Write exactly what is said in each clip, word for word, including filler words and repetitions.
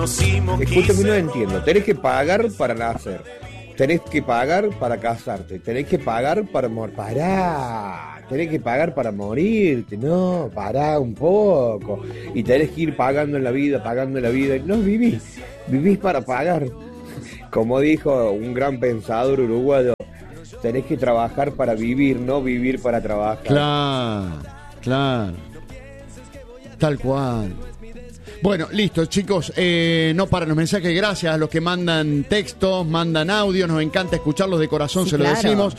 Escúchame, no entiendo. Tenés que pagar para nacer. Tenés que pagar para casarte. Tenés que pagar para morir. Pará. Tenés que pagar para morirte. No, pará un poco. Y tenés que ir pagando en la vida, pagando en la vida. No vivís. Vivís para pagar. Como dijo un gran pensador uruguayo, tenés que trabajar para vivir, no vivir para trabajar. Claro, claro. Tal cual. Bueno, listo, chicos, eh, no paran los mensajes, gracias a los que mandan textos, mandan audio, nos encanta escucharlos de corazón, sí, se claro. lo decimos.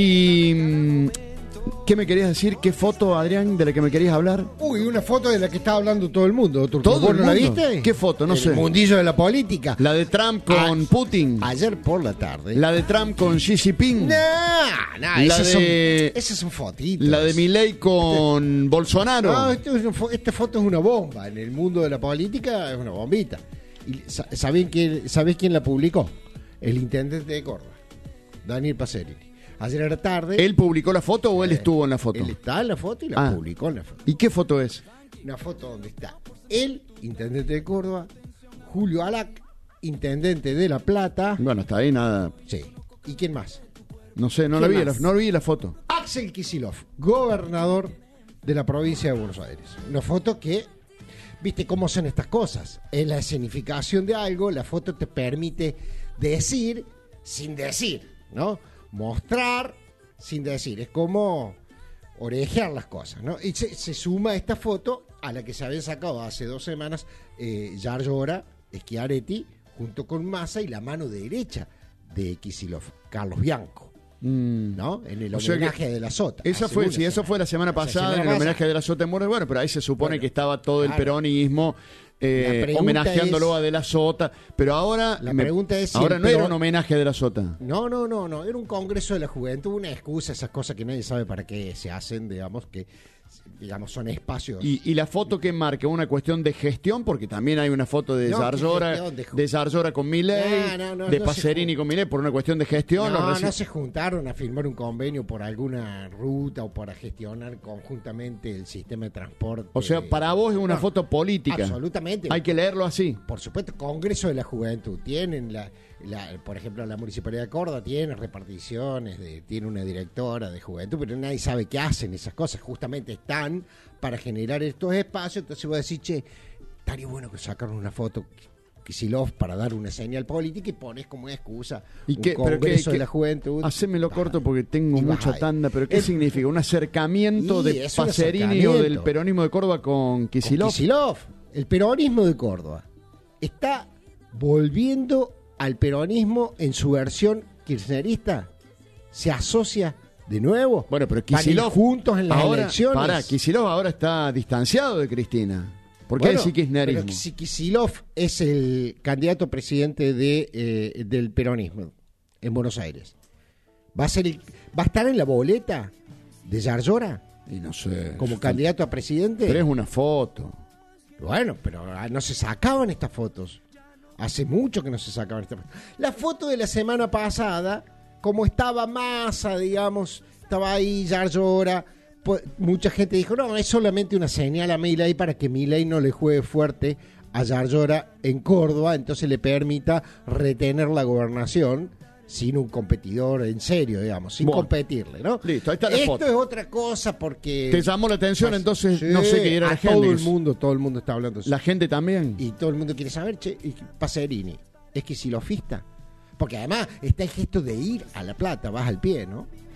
Y ¿qué me querías decir? ¿Qué foto, Adrián, de la que me querías hablar? Uy, una foto de la que estaba hablando todo el mundo. ¿Todo ¿Vos el no mundo? la viste? ¿Qué foto? No el sé. El mundillo de la política. La de Trump con a, Putin. Ayer por la tarde. La de Trump con Xi Jinping. No, no, la esas, de, son, esas son fotitos. La de Milei con este, Bolsonaro. No, este es un, esta foto es una bomba. En el mundo de la política es una bombita. ¿Y ¿sabés quién, ¿Sabés quién la publicó? El intendente de Córdoba, Daniel Pacerini. Ayer era tarde. ¿Él publicó la foto o él eh, estuvo en la foto? Él está en la foto y la ah. publicó en la foto. ¿Y qué foto es? Una foto donde está el intendente de Córdoba, Julio Alac, intendente de La Plata. Bueno, hasta ahí nada. Sí. ¿Y quién más? No sé, no la vi, la, no vi la foto. Axel Kicillof, gobernador de la provincia de Buenos Aires. Una foto que, viste cómo son estas cosas. Es la escenificación de algo, la foto te permite decir sin decir, ¿no? Mostrar sin decir, es como orejear las cosas, ¿no? Y se, se suma esta foto a la que se había sacado hace dos semanas eh, Yarlora, Schiaretti, junto con Massa y la mano derecha de Kicillof, Carlos Bianco, mm. ¿no? En el homenaje o sea de la Sota. Esa fue, sí, semana. eso fue la semana pasada, en el homenaje de la Sota en Buenos. Bueno, pero ahí se supone bueno, que estaba todo claro. el peronismo Eh, homenajeándolo es, a De la Sota, pero ahora la pregunta me, es si ahora no pero, era un homenaje a De la Sota. No, no, no, no, era un congreso de la juventud, una excusa, esas cosas que nadie sabe para qué se hacen, digamos que digamos son espacios. Y, y la foto que marca una cuestión de gestión, porque también hay una foto de no, Yarlora, de, de Yarlora con Milei, no, no, no, de no Pacerini con Milei por una cuestión de gestión. No, reci- no se juntaron a firmar un convenio por alguna ruta o para gestionar conjuntamente el sistema de transporte. O sea, para vos es una no, foto política. Absolutamente. Hay que leerlo así. Por supuesto, Congreso de la Juventud. Tienen, la, la, por ejemplo, la Municipalidad de Córdoba tiene reparticiones, de, tiene una directora de juventud, pero nadie sabe qué hacen esas cosas. Justamente están para generar estos espacios. Entonces voy a decir, che, estaría bueno que sacaran una foto Kicillof para dar una señal política y pones como una excusa ¿Y un qué, Congreso pero qué, de la Juventud. Hacémelo corto porque tengo mucha tanda, pero ¿qué es, significa? ¿Un acercamiento de Pacerini acercamiento. o del peronismo de Córdoba con Kicillof? Con Kicillof. El peronismo de Córdoba está volviendo al peronismo en su versión kirchnerista. Se asocia de nuevo. Bueno, pero Kicillof juntos en las ahora, elecciones. Para, Kicillof ahora está distanciado de Cristina. ¿Por qué bueno, decir kirchnerismo? Pero si Kicillof es el candidato a presidente de, eh, del peronismo en Buenos Aires, ¿va a ser el, va a estar en la boleta de Yarlora? Y no sé. Como candidato a presidente. Pero es una foto. Bueno, pero no se sacaban estas fotos. Hace mucho que no se sacaban estas fotos. La foto de la semana pasada, como estaba Massa, digamos, estaba ahí Yarlora, pues, mucha gente dijo, no, es solamente una señal a Milei para que Milei no le juegue fuerte a Yarlora en Córdoba, entonces le permita retener la gobernación sin un competidor en serio, digamos, sin bueno, competirle, ¿no? Listo, ahí está la Esto foto. es otra cosa porque... ¿Te llamó la atención? Pues, entonces sí, no sé qué era a la gente. todo el mundo, todo el mundo está hablando. La gente también. Y todo el mundo quiere saber, che, Pacerini, ¿es kicillofista? Porque además está el gesto de ir a La Plata, vas al pie, ¿no?